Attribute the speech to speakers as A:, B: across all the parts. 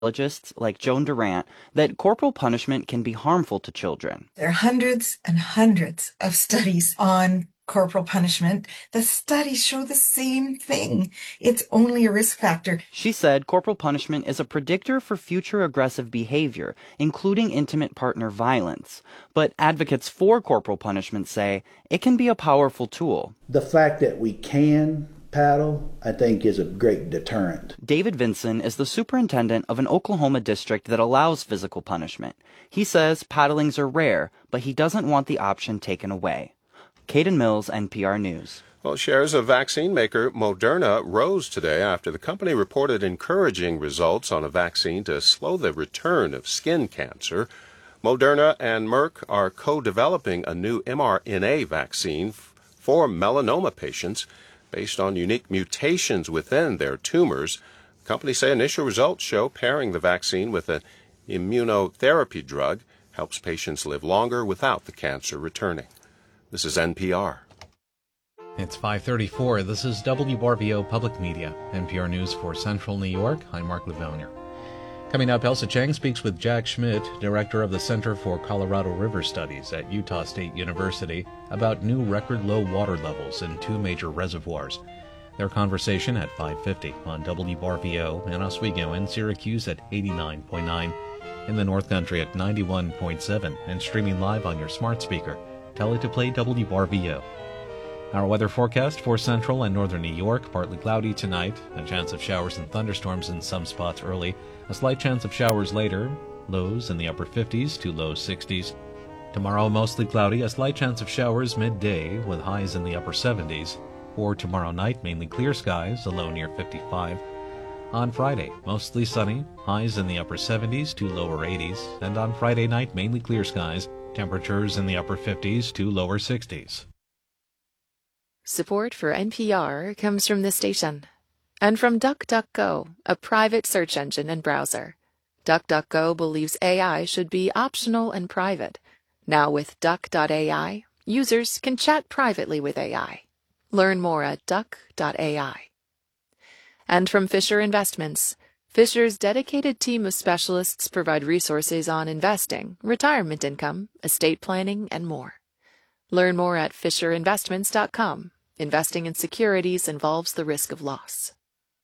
A: psychologists like Joan Durant that corporal punishment can be harmful to children.
B: There are hundreds and hundreds of studies on corporal punishment. The studies show the same thing. It's only a risk factor.
A: She said corporal punishment is a predictor for future aggressive behavior, including intimate partner violence. But advocates for corporal punishment say it can be a powerful tool.
C: The fact that we can paddle, I think, is a great deterrent.
A: David Vinson is the superintendent of an Oklahoma district that allows physical punishment. He says paddlings are rare, but he doesn't want the option taken away. Caden Mills, NPR News.
D: Well, shares of vaccine maker Moderna rose today after the company reported encouraging results on a vaccine to slow the return of skin cancer. Moderna and Merck are co-developing a new mRNA vaccine for melanoma patients based on unique mutations within their tumors. Companies say initial results show pairing the vaccine with an immunotherapy drug helps patients live longer without the cancer returning. This is NPR.
E: It's 5:34. This is WRVO Public Media, NPR News for Central New York. I'm Mark Livonier. Coming up, Elsa Chang speaks with Jack Schmidt, director of the Center for Colorado River Studies at Utah State University, about new record low water levels in two major reservoirs. Their conversation at 5:50 on WRVO in Oswego and Syracuse at 89.9, in the North Country at 91.7, and streaming live on your smart speaker. Tell it to play WRVO. Our weather forecast for central and northern New York: partly cloudy tonight, a chance of showers and thunderstorms in some spots early, a slight chance of showers later, lows in the upper 50s to low 60s. Tomorrow, mostly cloudy, a slight chance of showers midday with highs in the upper 70s. For tomorrow night, mainly clear skies, a low near 55. On Friday, mostly sunny, highs in the upper 70s to lower 80s, and on Friday night, mainly clear skies, temperatures in the upper 50s to lower 60s.
F: Support for NPR comes from this station and from DuckDuckGo, a private search engine and browser. DuckDuckGo believes AI should be optional and private. Now with Duck.ai, users can chat privately with AI. Learn more at Duck.ai. And from Fisher Investments. Fisher's dedicated team of specialists provide resources on investing, retirement income, estate planning, and more. Learn more at FisherInvestments.com. Investing in securities involves the risk of loss.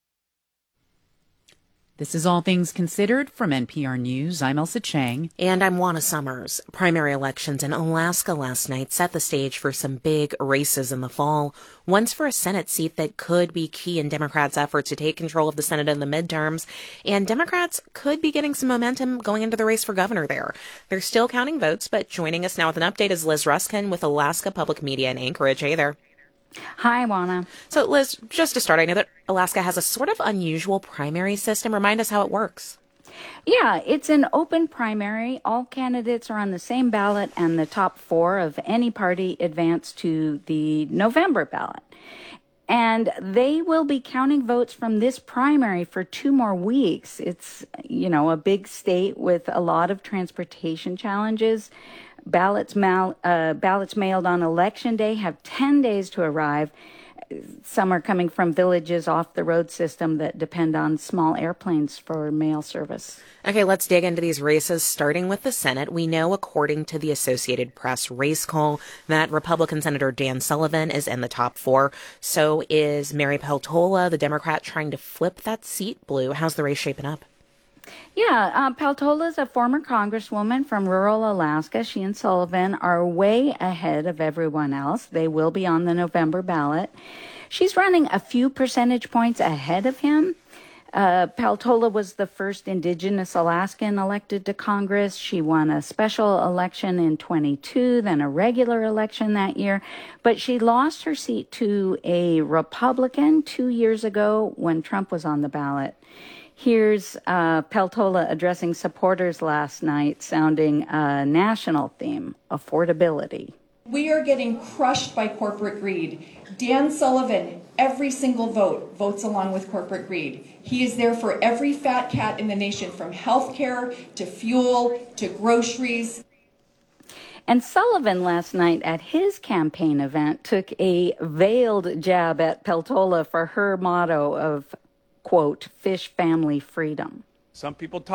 G: This is All Things Considered from NPR News. I'm Elsa Chang.
H: And I'm Juana Summers. Primary elections in Alaska last night set the stage for some big races in the fall. One's for a Senate seat that could be key in Democrats' efforts to take control of the Senate in the midterms. And Democrats could be getting some momentum going into the race for governor there. They're still counting votes, but joining us now with an update is Liz Ruskin with Alaska Public Media in Anchorage. Hey there.
I: Hi, Juana.
H: So, Liz, just to start, I know that Alaska has a sort of unusual primary system. Remind us how it works.
I: Yeah, it's an open primary. All candidates are on the same ballot, and the top four of any party advance to the November ballot. And they will be counting votes from this primary for 2 more weeks. It's, a big state with a lot of transportation challenges. Ballots mailed on Election Day have 10 days to arrive. Some are coming from villages off the road system that depend on small airplanes for mail service.
H: Okay, let's dig into these races, starting with the Senate. We know, according to the Associated Press race call, that Republican Senator Dan Sullivan is in the top 4. So is Mary Peltola, the Democrat, trying to flip that seat blue. How's the race shaping up?
I: Yeah, Peltola is a former congresswoman from rural Alaska. She and Sullivan are way ahead of everyone else. They will be on the November ballot. She's running a few percentage points ahead of him. Peltola was the first indigenous Alaskan elected to Congress. She won a special election in 22, then a regular election that year. But she lost her seat to a Republican 2 years ago when Trump was on the ballot. Here's Peltola addressing supporters last night, sounding a national theme: affordability.
J: We are getting crushed by corporate greed. Dan Sullivan, every single vote, votes along with corporate greed. He is there for every fat cat in the nation, from healthcare to fuel to groceries.
I: And Sullivan last night at his campaign event took a veiled jab at Peltola for her motto of, quote, fish family freedom.
K: Some people